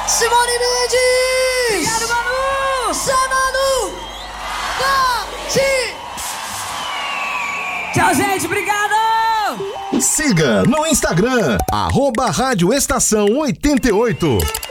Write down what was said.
Simone Mendes! Obrigado, Manu! Sai, Manu! Tchau, gente, obrigado! Siga no Instagram, @Rádio Estação 88.